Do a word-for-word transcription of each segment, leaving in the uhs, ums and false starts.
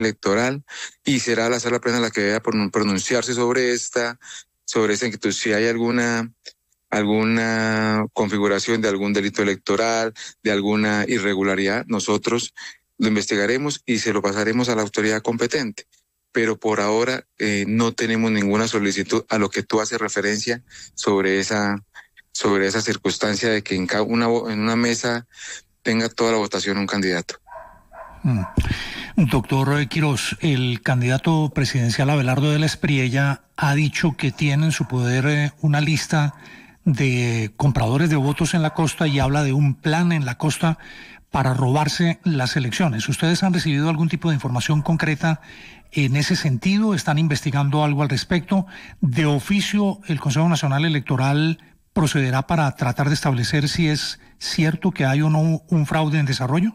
Electoral y será la sala plena la que deba pronunciarse sobre esta, sobre esta inquietud. Si hay alguna, alguna configuración de algún delito electoral, de alguna irregularidad, nosotros lo investigaremos y se lo pasaremos a la autoridad competente. Pero por ahora eh, no tenemos ninguna solicitud a lo que tú haces referencia sobre esa, sobre esa circunstancia de que en, cada una, en una mesa tenga toda la votación un candidato. Mm. Doctor Quirós, el candidato presidencial Abelardo de la Espriella ha dicho que tiene en su poder eh, una lista de compradores de votos en la costa y habla de un plan en la costa para robarse las elecciones. ¿Ustedes han recibido algún tipo de información concreta en ese sentido? ¿Están investigando algo al respecto? De oficio, el Consejo Nacional Electoral procederá para tratar de establecer si es cierto que hay o no un fraude en desarrollo.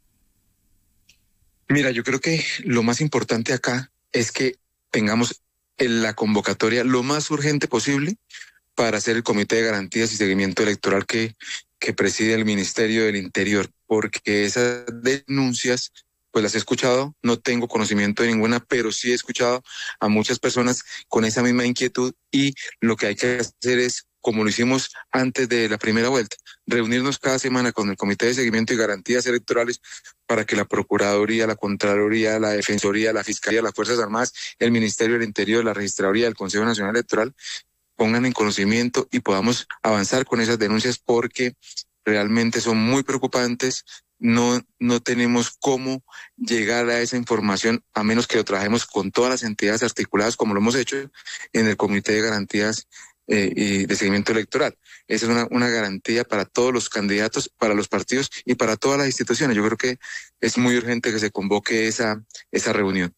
Mira, yo creo que lo más importante acá es que tengamos en la convocatoria lo más urgente posible para hacer el Comité de Garantías y Seguimiento Electoral que, que preside el Ministerio del Interior, porque esas denuncias, pues las he escuchado, no tengo conocimiento de ninguna, pero sí he escuchado a muchas personas con esa misma inquietud y lo que hay que hacer es, como lo hicimos antes de la primera vuelta, reunirnos cada semana con el Comité de Seguimiento y Garantías Electorales para que la Procuraduría, la Contraloría, la Defensoría, la Fiscalía, las Fuerzas Armadas, el Ministerio del Interior, la Registraduría, el Consejo Nacional Electoral pongan en conocimiento y podamos avanzar con esas denuncias porque realmente son muy preocupantes. No, no tenemos cómo llegar a esa información a menos que lo trabajemos con todas las entidades articuladas como lo hemos hecho en el Comité de Garantías Eh, y de Seguimiento Electoral. Esa es una, una garantía para todos los candidatos, para los partidos y para todas las instituciones. Yo creo que es muy urgente que se convoque esa, esa reunión.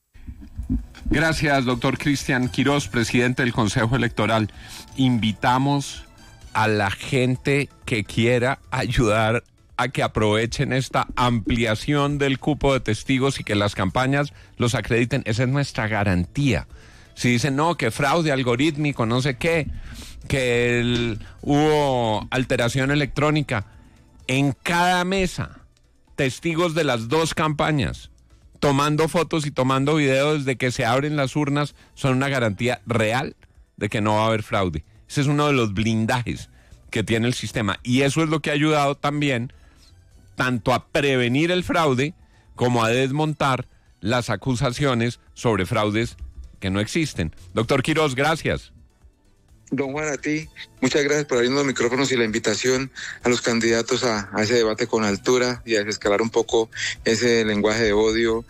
Gracias, doctor Cristian Quirós, presidente del Consejo Electoral. Invitamos a la gente que quiera ayudar a que aprovechen esta ampliación del cupo de testigos y que las campañas los acrediten. Esa es nuestra garantía. Si dicen, no, que fraude algorítmico, no sé qué, que el, hubo alteración electrónica, en cada mesa, testigos de las dos campañas, tomando fotos y tomando videos desde que se abren las urnas, son una garantía real de que no va a haber fraude. Ese es uno de los blindajes que tiene el sistema. Y eso es lo que ha ayudado también tanto a prevenir el fraude como a desmontar las acusaciones sobre fraudes que no existen. Doctor Quirós, gracias. Don Juan, a ti, muchas gracias por abrirnos los micrófonos y la invitación a los candidatos a, a ese debate con altura y a desescalar un poco ese lenguaje de odio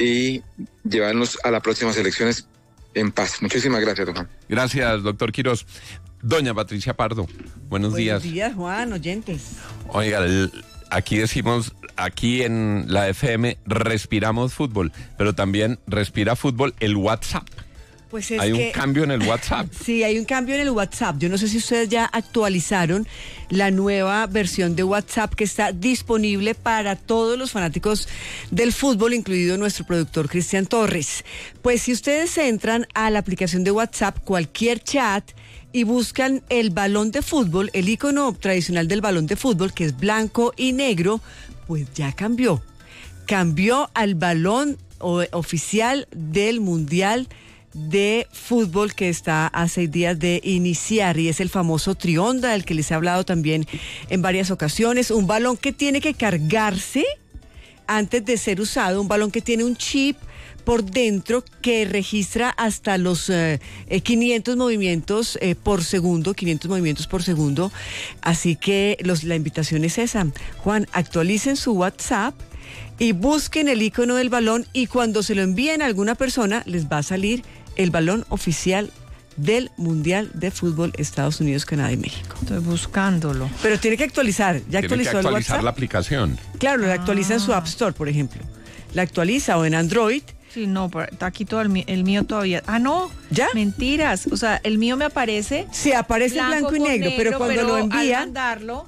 y llevarnos a las próximas elecciones en paz. Muchísimas gracias, don Juan. Gracias, doctor Quirós. Doña Patricia Pardo, buenos días. Buenos días, Juan, oyentes. Oiga, el, aquí decimos, aquí en la F M respiramos fútbol, pero también respira fútbol el WhatsApp. Pues es hay un que, cambio en el WhatsApp. Sí, hay un cambio en el WhatsApp. Yo no sé si ustedes ya actualizaron la nueva versión de WhatsApp que está disponible para todos los fanáticos del fútbol, incluido nuestro productor Cristian Torres. Pues si ustedes entran a la aplicación de WhatsApp, cualquier chat, y buscan el balón de fútbol, el icono tradicional del balón de fútbol, que es blanco y negro, pues ya cambió. Cambió al balón o, oficial del Mundial de Fútbol que está a seis días de iniciar, y es el famoso Trionda, del que les he hablado también en varias ocasiones. Un balón que tiene que cargarse antes de ser usado, un balón que tiene un chip por dentro que registra hasta los eh, quinientos movimientos eh, por segundo, quinientos movimientos por segundo. Así que los, la invitación es esa. Juan, actualicen su WhatsApp y busquen el icono del balón, y cuando se lo envíen a alguna persona les va a salir el balón oficial del Mundial de Fútbol Estados Unidos, Canadá y México. Estoy buscándolo. Pero tiene que actualizar. ¿Ya tiene actualizó que actualizar el WhatsApp? la aplicación. Claro, la Ah. actualiza en su App Store, por ejemplo. La actualiza, o en Android. Sí, no, pero está aquí todo el, mío, el mío todavía. Ah, no. ¿Ya? Mentiras. O sea, el mío me aparece. Sí, aparece blanco, blanco y negro, negro, pero cuando pero lo envían, al mandarlo,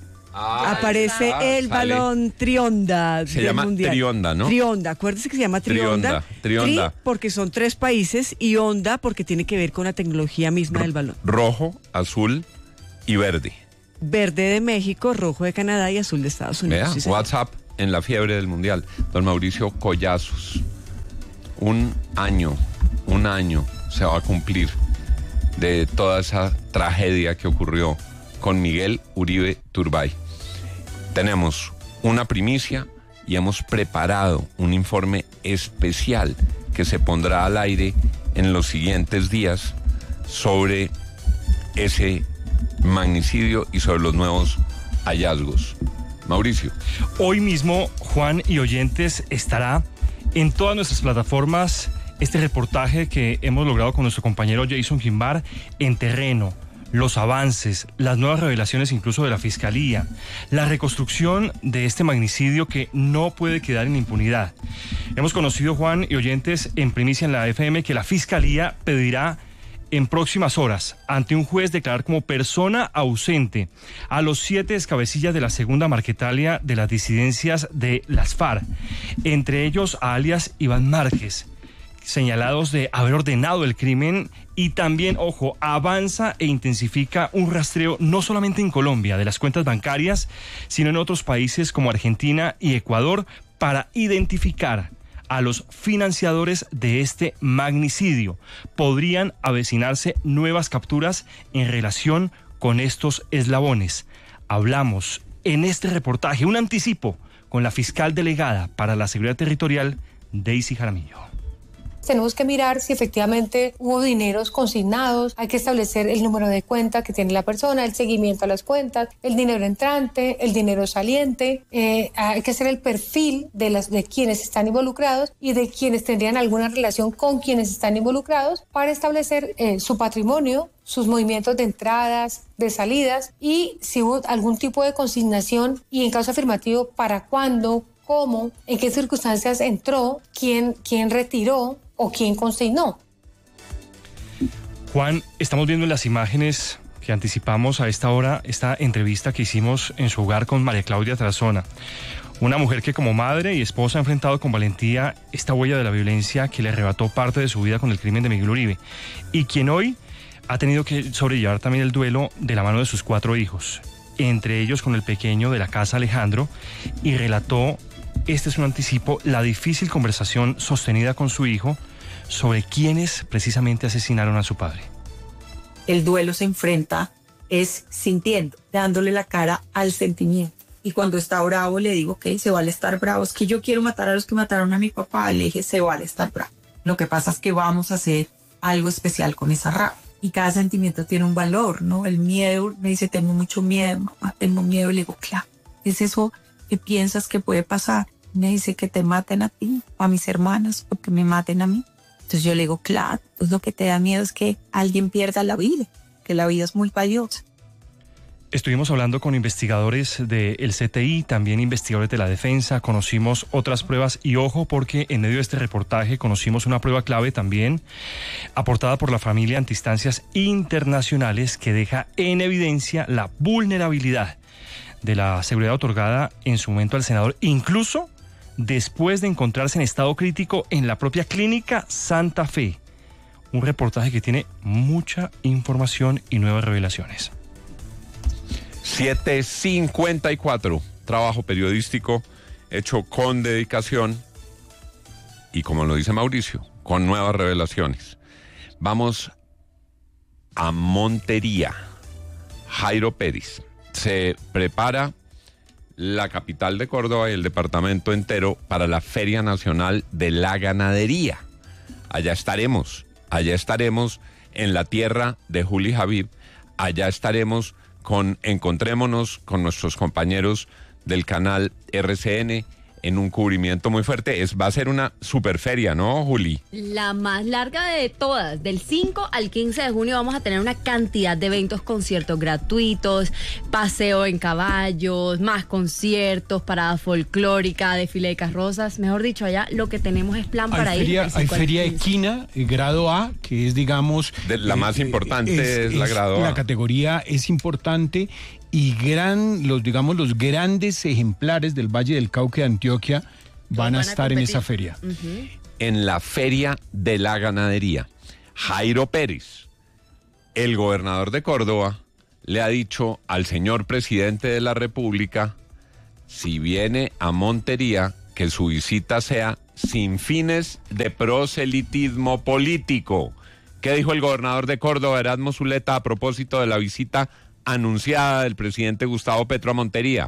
Ah, aparece ah, el sale. balón Trionda. Se del llama mundial. Trionda, ¿no? Trionda, acuérdese que se llama Trionda. Trionda, Trionda. Tri porque son tres países, y Onda porque tiene que ver con la tecnología misma del balón. Rojo, azul y verde. Verde de México, rojo de Canadá y azul de Estados Unidos. Vea, Sí, señor. WhatsApp en la fiebre del Mundial. Don Mauricio Collazos. Un año, un año se va a cumplir de toda esa tragedia que ocurrió con Miguel Uribe Turbay. Tenemos una primicia y hemos preparado un informe especial que se pondrá al aire en los siguientes días sobre ese magnicidio y sobre los nuevos hallazgos. Mauricio. Hoy mismo, Juan y oyentes, estará en todas nuestras plataformas este reportaje que hemos logrado con nuestro compañero Jason Gimbar en terreno. Los avances, las nuevas revelaciones incluso de la Fiscalía, la reconstrucción de este magnicidio que no puede quedar en impunidad. Hemos conocido, Juan y oyentes, en primicia en la F M que la Fiscalía pedirá en próximas horas ante un juez declarar como persona ausente a los siete cabecillas de la segunda Marquetalia de las disidencias de las FARC, entre ellos a alias Iván Márquez, señalados de haber ordenado el crimen. Y también, ojo, avanza e intensifica un rastreo no solamente en Colombia de las cuentas bancarias, sino en otros países como Argentina y Ecuador para identificar a los financiadores de este magnicidio. Podrían avecinarse nuevas capturas en relación con estos eslabones. Hablamos en este reportaje, un anticipo, con la fiscal delegada para la Seguridad Territorial, Daisy Jaramillo. Tenemos que mirar si efectivamente hubo dineros consignados, hay que establecer el número de cuenta que tiene la persona, el seguimiento a las cuentas, el dinero entrante, el dinero saliente, eh, hay que hacer el perfil de, las, de quienes están involucrados y de quienes tendrían alguna relación con quienes están involucrados para establecer eh, su patrimonio, sus movimientos de entradas, de salidas y si hubo algún tipo de consignación y en caso afirmativo, para cuándo, cómo, en qué circunstancias entró, quién, quién retiró o quién consignó. Juan, estamos viendo en las imágenes que anticipamos a esta hora esta entrevista que hicimos en su hogar con María Claudia Tarazona, una mujer que como madre y esposa ha enfrentado con valentía esta huella de la violencia que le arrebató parte de su vida con el crimen de Miguel Uribe y quien hoy ha tenido que sobrellevar también el duelo de la mano de sus cuatro hijos, entre ellos con el pequeño de la casa Alejandro, y relató, este es un anticipo, la difícil conversación sostenida con su hijo sobre quiénes precisamente asesinaron a su padre. El duelo se enfrenta es sintiendo, dándole la cara al sentimiento. Y cuando está bravo le digo que se vale estar bravo, es que yo quiero matar a los que mataron a mi papá, le dije se vale estar bravo. Lo que pasa es que vamos a hacer algo especial con esa rabia. Y cada sentimiento tiene un valor, ¿no? El miedo, me dice, tengo mucho miedo, mamá, tengo miedo. Le digo, claro, es eso que piensas que puede pasar. Me dice que te maten a ti, a mis hermanas, o que me maten a mí. Entonces yo le digo, claro, pues lo que te da miedo es que alguien pierda la vida, que la vida es muy valiosa. Estuvimos hablando con investigadores del C T I, también investigadores de la defensa, conocimos otras pruebas y ojo porque en medio de este reportaje conocimos una prueba clave también aportada por la familia ante instancias internacionales que deja en evidencia la vulnerabilidad de la seguridad otorgada en su momento al senador, incluso después de encontrarse en estado crítico en la propia clínica Santa Fe. Un reportaje que tiene mucha información y nuevas revelaciones. siete cincuenta y cuatro, trabajo periodístico hecho con dedicación y, como lo dice Mauricio, con nuevas revelaciones. Vamos a Montería. Jairo Pérez. Se prepara la capital de Córdoba y el departamento entero para la Feria Nacional de la Ganadería. Allá estaremos, allá estaremos en la tierra de Juli Habib, allá estaremos con Encontrémonos con nuestros compañeros del canal R C N en un cubrimiento muy fuerte. Es, va a ser una superferia, ¿no, Juli? La más larga de todas. Del cinco al quince de junio vamos a tener una cantidad de eventos, conciertos gratuitos, paseo en caballos, más conciertos, parada folclórica, desfile de carrozas. Mejor dicho, allá lo que tenemos es plan hay para feria, ir. Hay feria equina, eh, grado A, que es, digamos... De la eh, más importante es, es la es, grado A. La categoría es importante y gran, los digamos los grandes ejemplares del Valle del Cauca de Antioquia van, van a estar a en esa feria. Uh-huh. En la Feria de la Ganadería. Jairo Pérez, el gobernador de Córdoba, le ha dicho al señor presidente de la República, si viene a Montería, que su visita sea sin fines de proselitismo político. ¿Qué dijo el gobernador de Córdoba, Erasmo Zuleta, a propósito de la visita anunciada del presidente Gustavo Petro a Montería?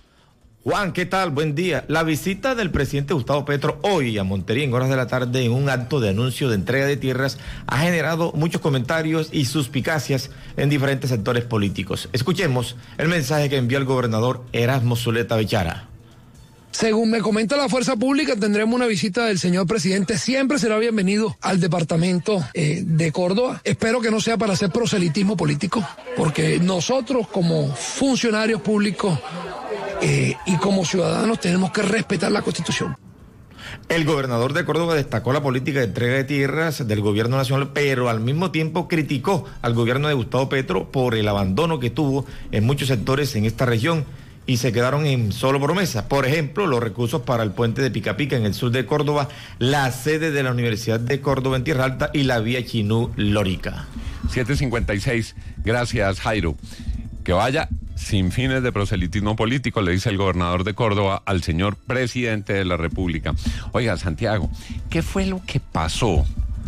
Juan, ¿qué tal? Buen día. La visita del presidente Gustavo Petro hoy a Montería en horas de la tarde en un acto de anuncio de entrega de tierras ha generado muchos comentarios y suspicacias en diferentes sectores políticos. Escuchemos el mensaje que envió el gobernador Erasmo Zuleta Bechara. Según me comenta la Fuerza Pública, tendremos una visita del señor presidente. Siempre será bienvenido al departamento eh, de Córdoba. Espero que no sea para hacer proselitismo político, porque nosotros como funcionarios públicos eh, y como ciudadanos tenemos que respetar la Constitución. El gobernador de Córdoba destacó la política de entrega de tierras del gobierno nacional, pero al mismo tiempo criticó al gobierno de Gustavo Petro por el abandono que tuvo en muchos sectores en esta región y se quedaron en solo promesas. Por ejemplo, los recursos para el puente de Pica Pica en el sur de Córdoba, la sede de la Universidad de Córdoba en Tierra Alta y la vía Chinú-Lórica. siete cincuenta y seis, gracias Jairo. Que vaya sin fines de proselitismo político, le dice el gobernador de Córdoba al señor presidente de la República. Oiga, Santiago, ¿qué fue lo que pasó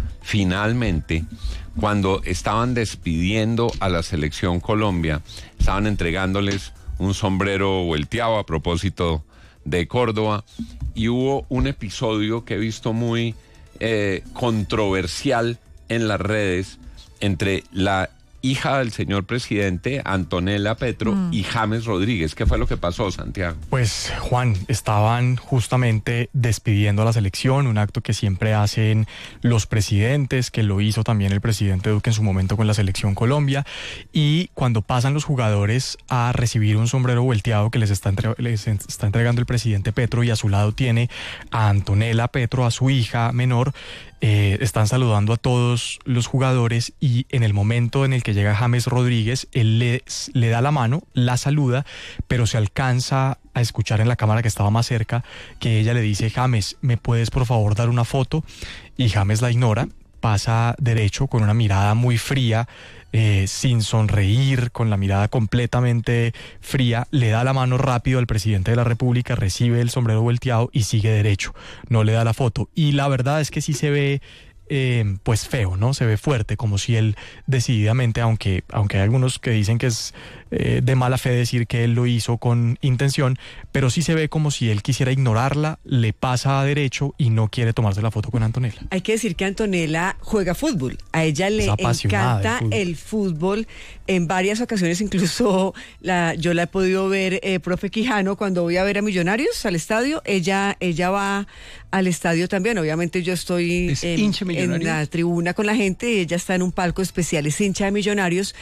finalmente cuando estaban despidiendo a la selección Colombia? Estaban entregándoles un sombrero volteado a propósito de Córdoba y hubo un episodio que he visto muy eh, controversial en las redes entre la hija del señor presidente, Antonella Petro, mm. y James Rodríguez. ¿Qué fue lo que pasó, Santiago? Pues, Juan, estaban justamente despidiendo a la selección, un acto que siempre hacen los presidentes, que lo hizo también el presidente Duque en su momento con la selección Colombia, y cuando pasan los jugadores a recibir un sombrero volteado que les está, entre, les está entregando el presidente Petro, y a su lado tiene a Antonella Petro, a su hija menor, Eh, están saludando a todos los jugadores, y en el momento en el que llega James Rodríguez, él le, le da la mano, la saluda, pero se alcanza a escuchar en la cámara que estaba más cerca que ella le dice: James, ¿me puedes por favor dar una foto? Y James la ignora, pasa derecho con una mirada muy fría, eh, sin sonreír, con la mirada completamente fría, le da la mano rápido al presidente de la República, recibe el sombrero volteado y sigue derecho, no le da la foto. Y la verdad es que sí se ve eh, pues feo, ¿no? Se ve fuerte, como si él decididamente, aunque, aunque hay algunos que dicen que es eh, de mala fe decir que él lo hizo con intención, pero sí se ve como si él quisiera ignorarla, le pasa a derecho y no quiere tomarse la foto con Antonella. Hay que decir que Antonella juega fútbol, a ella le encanta fútbol. el fútbol, en varias ocasiones incluso la, yo la he podido ver, eh, profe Quijano, cuando voy a ver a Millonarios al estadio, ella, ella va al estadio también. Obviamente yo estoy en, en la tribuna con la gente y ella está en un palco especial, es hincha de Millonarios.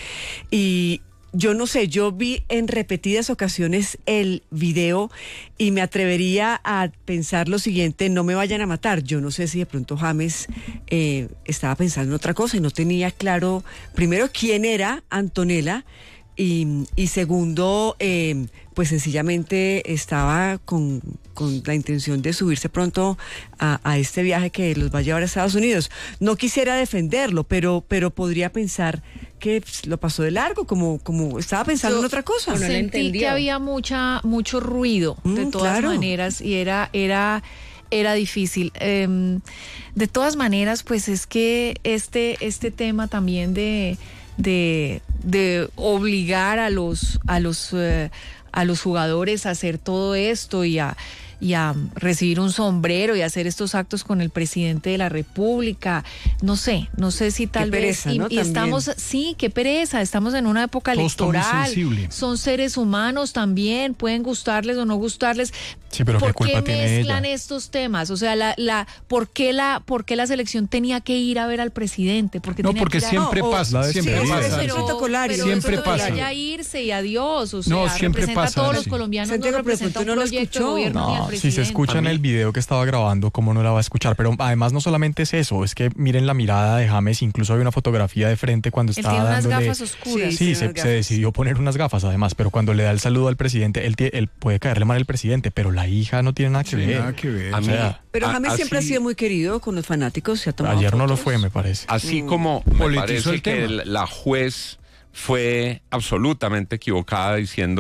Y yo no sé, yo vi en repetidas ocasiones el video y me atrevería a pensar lo siguiente: no me vayan a matar. Yo no sé si de pronto James eh, estaba pensando en otra cosa y no tenía claro, primero, quién era Antonella, y, y segundo, eh, pues sencillamente estaba con, con la intención de subirse pronto a, a este viaje que los va a llevar a Estados Unidos. No quisiera defenderlo, pero, pero podría pensar que pues, lo pasó de largo, como, como estaba pensando Yo en otra cosa. Sentí que había mucha, mucho ruido, mm, de todas claro. maneras, y era, era, era difícil. Eh, de todas maneras, pues es que este, este tema también de, de, de obligar a los, a los, eh, a los jugadores a hacer todo esto y a y a recibir un sombrero y hacer estos actos con el presidente de la República, no sé, no sé si tal qué vez pereza, y, ¿no? y estamos, sí, qué pereza, estamos en una época Todo electoral, son seres humanos también, pueden gustarles o no gustarles. Sí, pero ¿por qué culpa qué tiene mezclan ella? estos temas? O sea, la, la, ¿por qué la, por qué la selección tenía que ir a ver al presidente? ¿Por No, tenía porque que ir a- siempre no, o- pasa, sí, siempre sí, pasa. pero, protocolario. pero Siempre eso pasa. debería ya irse y adiós, o sea, No, siempre representa pasa, a todos los sí. colombianos, Santiago, no pero representa tú un no lo proyecto de escuchó. gobierno ni al No, presidente. si se escucha en el video que estaba grabando, ¿cómo no la va a escuchar? Pero además no solamente es eso, es que miren la mirada de James, incluso hay una fotografía de frente cuando Él estaba tiene unas dándole... gafas oscuras. Sí, Sí, tiene se, unas se gafas. decidió poner unas gafas además, pero cuando le da el saludo al presidente, él, tie- él puede caerle mal al presidente, pero la hija no tiene nada que Sí, ver. nada que ver. A O mí- sea, Pero A- James siempre ha así- sido muy querido con los fanáticos, se ha tomado ayer no lo fotos. fue, me parece. Así como me Politizó parece el que tema. el- la juez fue absolutamente equivocada diciendo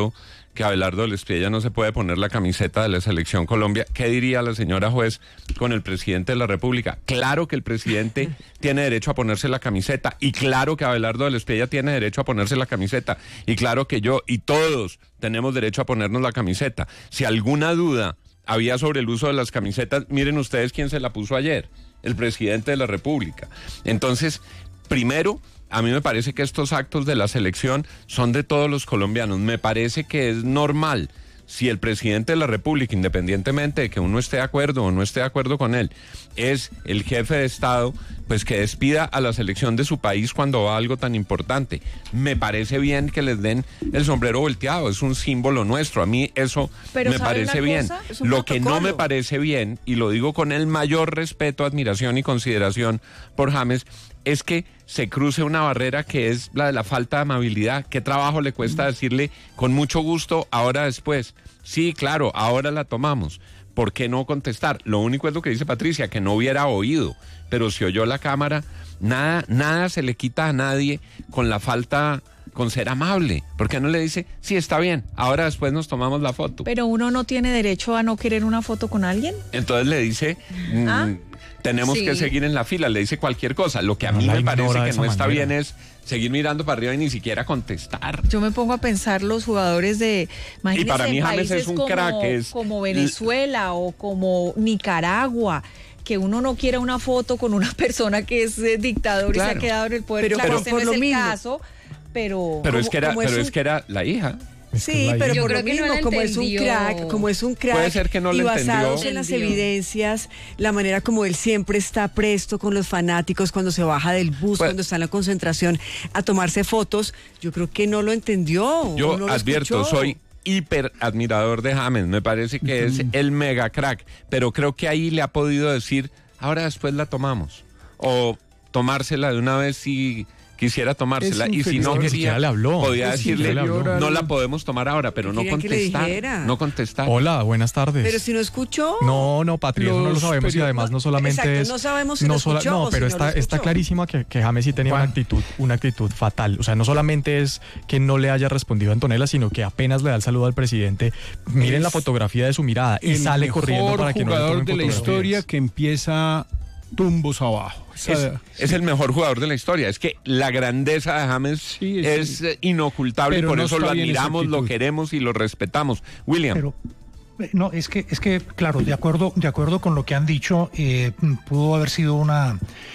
que Abelardo del Espriella no se puede poner la camiseta de la Selección Colombia, ¿qué diría la señora juez con el presidente de la República? Claro que el presidente tiene derecho a ponerse la camiseta, y claro que Abelardo del Espriella tiene derecho a ponerse la camiseta, y claro que yo y todos tenemos derecho a ponernos la camiseta. Si alguna duda había sobre el uso de las camisetas, miren ustedes quién se la puso ayer, el presidente de la República. Entonces, primero, a mí me parece que estos actos de la selección son de todos los colombianos. Me parece que es normal, si el presidente de la República, independientemente de que uno esté de acuerdo o no esté de acuerdo con él, es el jefe de Estado, pues que despida a la selección de su país cuando va algo tan importante. Me parece bien que les den el sombrero volteado, es un símbolo nuestro. A mí eso Pero me parece bien. Lo que no me parece bien, y lo digo con el mayor respeto, admiración y consideración por James, es que se cruce una barrera que es la de la falta de amabilidad. ¿Qué trabajo le cuesta decirle con mucho gusto ahora después? Sí, claro, ahora la tomamos. ¿Por qué no contestar? Lo único es lo que dice Patricia, que no hubiera oído, pero si oyó la cámara, nada, nada se le quita a nadie con la falta, con ser amable. ¿Por qué no le dice, sí, está bien, ahora después nos tomamos la foto? Pero uno no tiene derecho a no querer una foto con alguien. Entonces le dice... ¿Ah? Mmm, tenemos sí. que seguir en la fila, le dice cualquier cosa. Lo que a mí no me parece que no manera. está bien es seguir mirando para arriba y ni siquiera contestar. Yo me pongo a pensar los jugadores de... Y para mí James es un como, crack. Es, como Venezuela o como Nicaragua, que uno no quiera una foto con una persona que es eh, dictador claro. y se ha quedado en el poder. Pero, claro, pero este por no lo es el mismo. caso, pero... Pero, como, es, que era, pero es, es, un... que era la hija. Sí, pero por lo mismo, no como es un crack, como es un crack, puede ser que no y lo basados entendió. en las evidencias, la manera como él siempre está presto con los fanáticos cuando se baja del bus, pues, cuando está en la concentración a tomarse fotos, yo creo que no lo entendió. Yo no lo advierto, escuchó. soy hiper admirador de James, me parece que es el mega crack, pero creo que ahí le ha podido decir, ahora después la tomamos, o tomársela de una vez y... quisiera tomársela, y si no quería, le habló. podía Es decirle, le habló. no la podemos tomar ahora, pero no contestar, no contestar. Hola, buenas tardes. Pero si no escuchó. No, no, Patri, eso no lo sabemos, y además no solamente Exacto, es... no sabemos si no lo sola, escuchó No, o pero si está, no lo está escuchó. clarísima que, que James sí tenía una actitud, una actitud fatal. O sea, no solamente es que no le haya respondido a Antonella, sino que apenas le da el saludo al presidente. Miren es la fotografía de su mirada y sale corriendo para que no le tomen jugador de la historia que empieza tumbos abajo. O sea, es, es el mejor jugador de la historia. Es que la grandeza de James sí, es, es inocultable, y por no eso lo admiramos, lo queremos y lo respetamos. William. Pero, no, es que, es que, claro, de acuerdo, de acuerdo con lo que han dicho, eh, pudo haber sido una,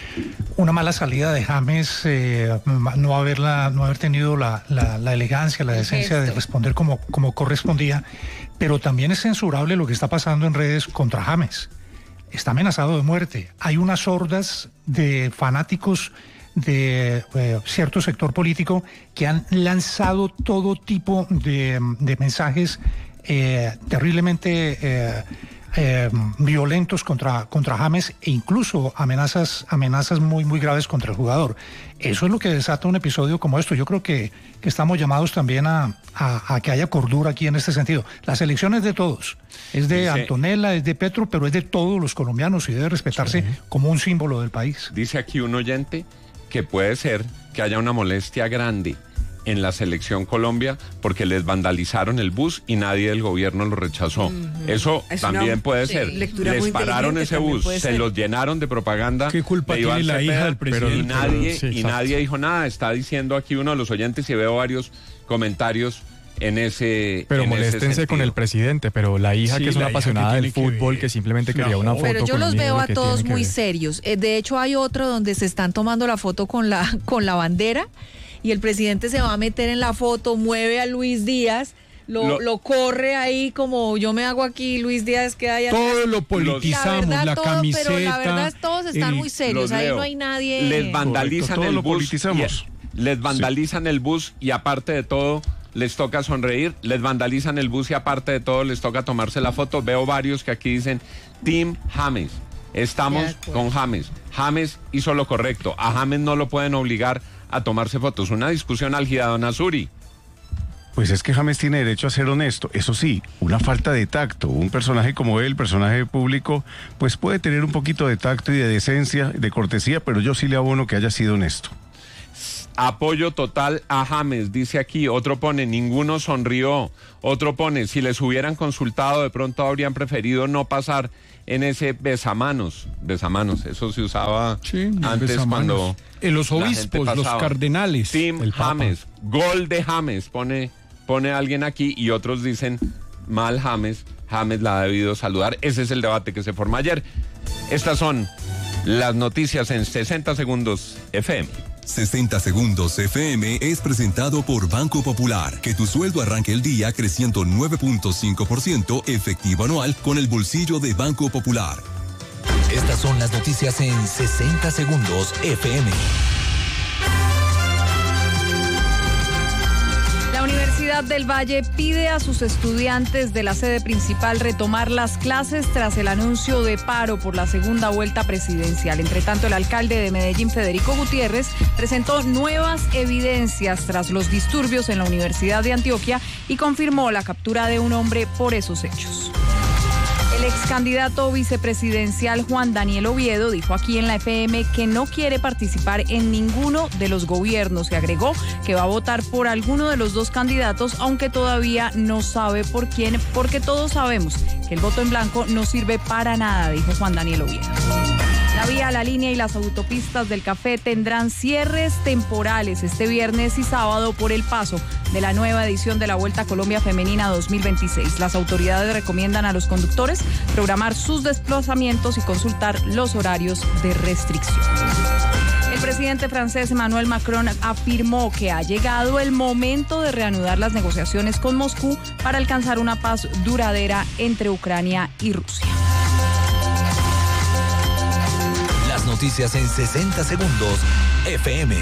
una mala salida de James, eh, no haberla, no haber tenido la, la, la elegancia, la decencia de responder como, como correspondía, pero también es censurable lo que está pasando en redes contra James. Está amenazado de muerte. Hay unas hordas de fanáticos de eh, cierto sector político que han lanzado todo tipo de, de mensajes eh, terriblemente eh, eh, violentos contra, contra James, e incluso amenazas, amenazas muy, muy graves contra el jugador. Eso es lo que desata un episodio como esto. Yo creo que, que estamos llamados también a, a, a que haya cordura aquí en este sentido. La selección es de todos. Es de dice, Antonella, es de Petro, pero es de todos los colombianos y debe respetarse sí. como un símbolo del país. Dice aquí un oyente que puede ser que haya una molestia grande en la selección Colombia porque les vandalizaron el bus y nadie del gobierno lo rechazó. Uh-huh. Eso es también una, puede sí, ser. Les pararon ese bus, se ser. los llenaron de propaganda. ¿Qué culpa de tiene la hija del presidente? Y nadie, sí, y exacto. nadie dijo nada. Está diciendo aquí uno de los oyentes y veo varios comentarios en ese Pero en moléstense ese con el presidente, pero la hija sí, que es una apasionada del fútbol, que, que simplemente no, quería una foto. Pero yo con los el veo a que todos muy ver. serios. De hecho, hay otro donde se están tomando la foto con la, con la bandera y el presidente se va a meter en la foto, mueve a Luis Díaz. Lo, lo, lo corre ahí como yo me hago aquí, Luis Díaz queda allá. Todo lo politizamos, la, verdad, la todo, camiseta. Pero la verdad todos están el, muy serios, ahí no hay nadie. Les vandalizan Correcto, el bus. Y, les vandalizan sí. el bus y aparte de todo les toca sonreír, les vandalizan el bus y aparte de todo les toca tomarse la foto. Veo varios que aquí dicen Team James. Estamos con James. James hizo lo correcto. A James no lo pueden obligar a tomarse fotos. Una discusión álgida, don Azuri. Pues es que James tiene derecho a ser honesto. Eso sí, una falta de tacto. Un personaje como él, personaje público, pues puede tener un poquito de tacto y de decencia, de cortesía, pero yo sí le abono que haya sido honesto. Apoyo total a James, dice aquí. Otro pone, ninguno sonrió. Otro pone, si les hubieran consultado, de pronto habrían preferido no pasar en ese besamanos. Besamanos, eso se usaba sí, antes besamanos. Cuando en los obispos, los cardenales. Team James, gol de James, pone, pone alguien aquí y otros dicen mal James. James la ha debido saludar. Ese es el debate que se formó ayer. Estas son las noticias en sesenta segundos F M. sesenta segundos F M es presentado por Banco Popular. Que tu sueldo arranque el día creciendo nueve punto cinco por ciento efectivo anual con el bolsillo de Banco Popular. Estas son las noticias en sesenta segundos F M. La Universidad del Valle pide a sus estudiantes de la sede principal retomar las clases tras el anuncio de paro por la segunda vuelta presidencial. Entre tanto, el alcalde de Medellín, Federico Gutiérrez, presentó nuevas evidencias tras los disturbios en la Universidad de Antioquia y confirmó la captura de un hombre por esos hechos. El ex candidato vicepresidencial Juan Daniel Oviedo dijo aquí en la F M que no quiere participar en ninguno de los gobiernos y agregó que va a votar por alguno de los dos candidatos, aunque todavía no sabe por quién, porque todos sabemos que el voto en blanco no sirve para nada, dijo Juan Daniel Oviedo. La vía, la línea y las autopistas del Café tendrán cierres temporales este viernes y sábado por el paso de la nueva edición de la Vuelta a Colombia Femenina dos mil veintiséis. Las autoridades recomiendan a los conductores programar sus desplazamientos y consultar los horarios de restricción. El presidente francés Emmanuel Macron afirmó que ha llegado el momento de reanudar las negociaciones con Moscú para alcanzar una paz duradera entre Ucrania y Rusia. Noticias en sesenta segundos F M.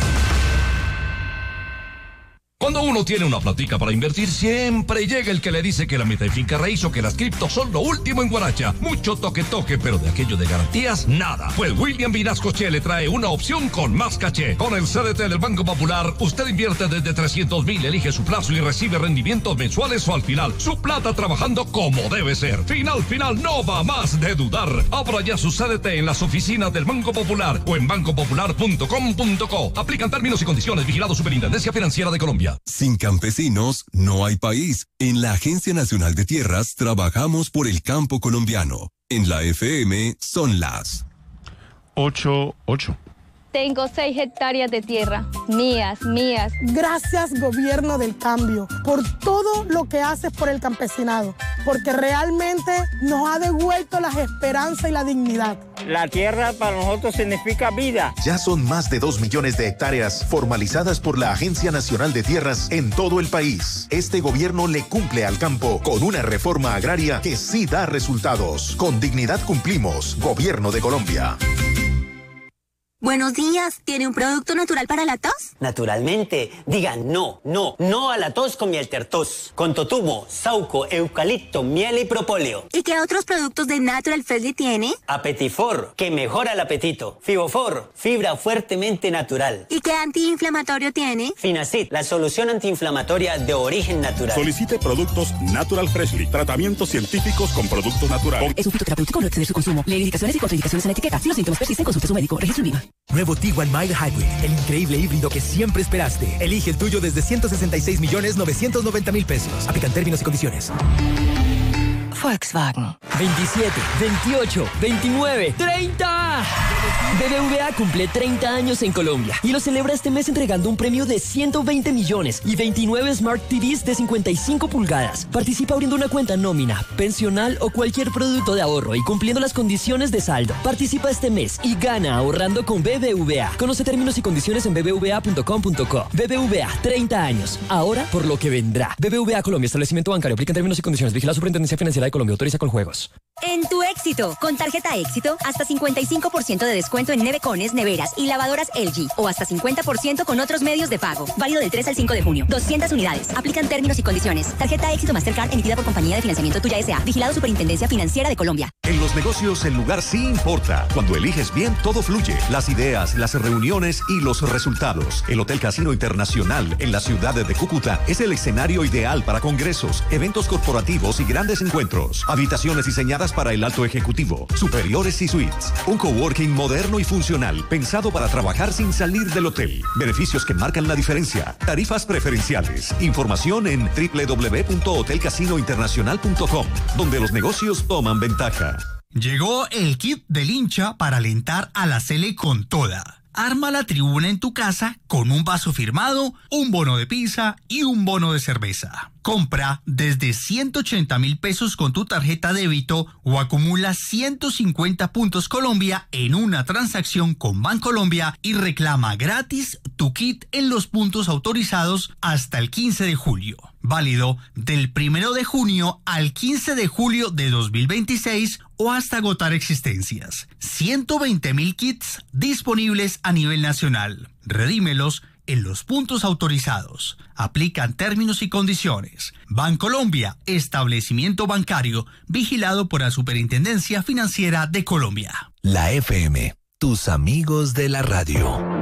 Cuando uno tiene una platica para invertir, siempre llega el que le dice que la meta de finca raíz o que las criptos son lo último en Guaracha. Mucho toque toque, pero de aquello de garantías, nada. Pues William Vinascoche le trae una opción con más caché. Con el C D T del Banco Popular, usted invierte desde trescientos mil, elige su plazo y recibe rendimientos mensuales o al final. Su plata trabajando como debe ser. Final, final, no va más de dudar. Abra ya su C D T en las oficinas del Banco Popular o en banco popular punto com punto co. Aplican términos y condiciones. Vigilado Superintendencia Financiera de Colombia. Sin campesinos no hay país. En la Agencia Nacional de Tierras trabajamos por el campo colombiano. En la F M son las ocho, ocho. Tengo seis hectáreas de tierra, mías, mías. Gracias, Gobierno del Cambio, por todo lo que haces por el campesinado, porque realmente nos ha devuelto la esperanza y la dignidad. La tierra para nosotros significa vida. Ya son más de dos millones de hectáreas formalizadas por la Agencia Nacional de Tierras en todo el país. Este gobierno le cumple al campo con una reforma agraria que sí da resultados. Con dignidad cumplimos. Gobierno de Colombia. Buenos días, ¿tiene un producto natural para la tos? Naturalmente, digan no, no, no a la tos con miel tertos, con totumo, sauco, eucalipto, miel y propóleo. ¿Y qué otros productos de Natural Freshly tiene? Apetifor, que mejora el apetito. Fibofor, fibra fuertemente natural. ¿Y qué antiinflamatorio tiene? Finacid, la solución antiinflamatoria de origen natural. Solicite productos Natural Freshly, tratamientos científicos con productos naturales. Es un fitoterapéutico, no exceder su consumo. Lee indicaciones y contraindicaciones en la etiqueta. Si los síntomas persisten, consulte a su médico. Registro IVA. Nuevo Tiguan Mild Hybrid, el increíble híbrido que siempre esperaste. Elige el tuyo desde ciento sesenta y seis millones novecientos noventa mil pesos. Aplican términos y condiciones. Volkswagen. veintisiete, veintiocho, veintinueve, treinta. B B V A cumple treinta años en Colombia y lo celebra este mes entregando un premio de ciento veinte millones y veintinueve Smart T Vs de cincuenta y cinco pulgadas. Participa abriendo una cuenta nómina, pensional o cualquier producto de ahorro y cumpliendo las condiciones de saldo. Participa este mes y gana ahorrando con B B V A. Conoce términos y condiciones en b b v a punto com punto co. B B V A, treinta años. Ahora por lo que vendrá. B B V A Colombia, establecimiento bancario. Aplica términos y condiciones. Vigila la Superintendencia Financiera de Colombia. Autoriza con juegos. En tu éxito, con tarjeta éxito, hasta cincuenta y cinco por ciento de descuento en nevecones, neveras y lavadoras L G o hasta cincuenta por ciento con otros medios de pago. Válido del tres al cinco de junio. doscientas unidades. Aplican términos y condiciones. Tarjeta éxito Mastercard emitida por Compañía de Financiamiento Tuya S A. Vigilado Superintendencia Financiera de Colombia. En los negocios el lugar sí importa. Cuando eliges bien todo fluye. Las ideas, las reuniones y los resultados. El Hotel Casino Internacional en la ciudad de Cúcuta es el escenario ideal para congresos, eventos corporativos y grandes encuentros. Habitaciones diseñadas para el alto ejecutivo ejecutivo, superiores y suites. Un coworking moderno y funcional, pensado para trabajar sin salir del hotel. Beneficios que marcan la diferencia. Tarifas preferenciales. Información en doble u doble u doble u punto hotel casino internacional punto com, donde los negocios toman ventaja. Llegó el kit del hincha para alentar a la Sele con toda. Arma la tribuna en tu casa con un vaso firmado, un bono de pizza y un bono de cerveza. Compra desde ciento ochenta mil pesos con tu tarjeta débito o acumula ciento cincuenta puntos Colombia en una transacción con Bancolombia y reclama gratis tu kit en los puntos autorizados hasta el quince de julio. Válido del primero de junio al quince de julio de dos mil veintiséis o hasta agotar existencias. ciento veinte mil kits disponibles a nivel nacional. Redímelos en los puntos autorizados. Aplican términos y condiciones. Bancolombia, establecimiento bancario vigilado por la Superintendencia Financiera de Colombia. La F M, tus amigos de la radio.